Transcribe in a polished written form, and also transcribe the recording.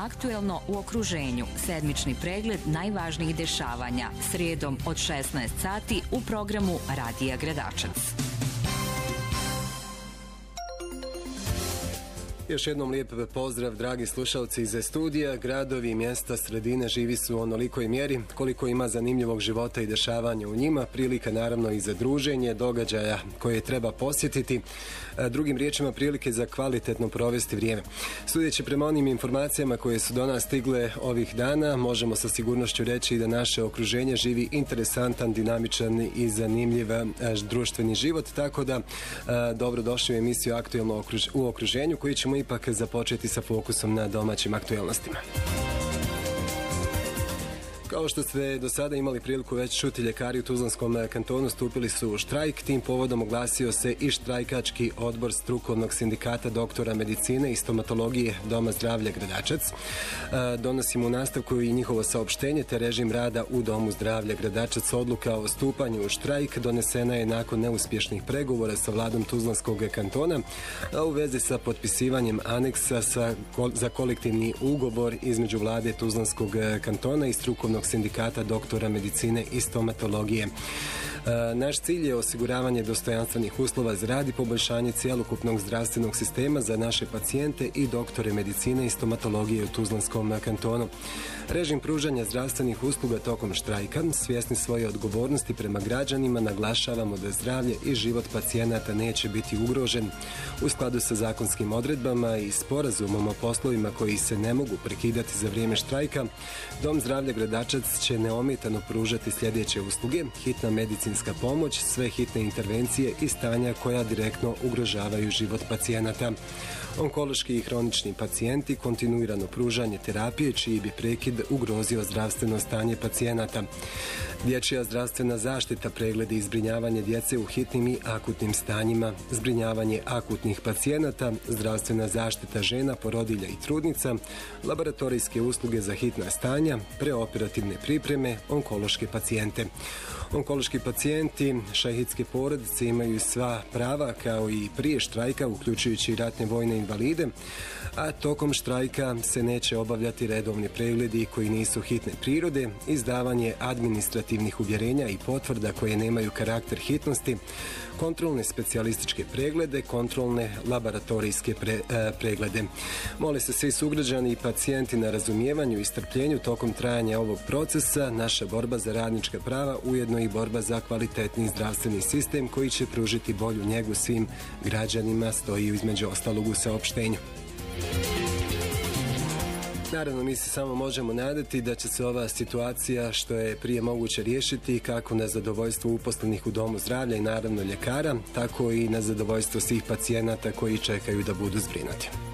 Aktuelno u okruženju, sedmični pregled najvažnijih dešavanja, srijedom od 16 sati u programu Radija Gradačac. Još jednom lijep pozdrav, dragi slušalci iz studija. Gradovi, mjesta, sredine živi su u onolikoj mjeri koliko ima zanimljivog života i dešavanja u njima, prilika naravno i za druženje, događaja koje treba posjetiti, drugim riječima prilike za kvalitetno provesti vrijeme. Sudeći prema onim informacijama koje su do nas stigle ovih dana, možemo sa sigurnošću reći da naše okruženje živi interesantan, dinamičan i zanimljiv društveni život, tako da dobrodošli u emisiju Aktuelno u okruženju, koji ćemo ipak započeti sa fokusom na domaćim aktuelnostima. Kao što ste do sada imali priliku već čuti, ljekari u Tuzlanskom kantonu stupili su u štrajk. Tim povodom oglasio se i štrajkački odbor strukovnog sindikata doktora medicine i stomatologije Doma zdravlja Gradačac. Donosimo u nastavku i njihovo saopštenje te režim rada u Domu zdravlja Gradačac. Odluka o stupanju u štrajk donesena je nakon neuspješnih pregovora sa vladom Tuzlanskog kantona, a u vezi sa potpisivanjem aneksa za kolektivni ugovor između vlade Tuzlanskog kantona i strukovnog sindikata doktora medicine i stomatologije. Naš cilj je osiguravanje dostojanstvenih uslova za rad i poboljšanje cjelokupnog zdravstvenog sistema za naše pacijente i doktore medicine i stomatologije u Tuzlanskom kantonu. Režim pružanja zdravstvenih usluga tokom štrajka, svjesni svoje odgovornosti prema građanima, naglašavamo da zdravlje i život pacijenata neće biti ugrožen. U skladu sa zakonskim odredbama i sporazumom o poslovima koji se ne mogu prekidati za vrijeme štrajka, Dom zdravlja Gradačac će neometano pružati sljedeće usluge: hitna medicinska pomoć, sve hitne intervencije i stanja koja direktno ugrožavaju život pacijenata, onkološki i hronični pacijenti, kontinuirano pružanje terapije čiji bi prekid ugrozio zdravstveno stanje pacijenata, dječja zdravstvena zaštita, pregledi i zbrinjavanje djece u hitnim i akutnim stanjima, zbrinjavanje akutnih pacijenata, zdravstvena zaštita žena, porodilja i trudnica, laboratorijske usluge za hitna stanja, preoperativne pripreme, onkološke pacijente. Onkološki pacijenti šahidske porodice imaju sva prava kao i prije štrajka, uključujući ratne vojne invalide, a tokom štrajka se neće obavljati redovni pregledi koji nisu hitne prirode, izdavanje administrativnih uvjerenja i potvrda koje nemaju karakter hitnosti, kontrolne specijalističke preglede, kontrolne laboratorijske preglede. Mole se svi sugrađani i pacijenti na razumijevanju i strpljenju tokom trajanja ovog procesa. Naša borba za radnička prava ujedno i borba za kvalitetni zdravstveni sistem koji će pružiti bolju njegu svim građanima, stoji između ostalog u saopštenju. Naravno, mi se samo možemo nadati da će se ova situacija što je prije moguće riješiti, kako na zadovoljstvo uposlenih u Domu zdravlja i naravno ljekara, tako i na zadovoljstvo svih pacijenata koji čekaju da budu zbrinuti.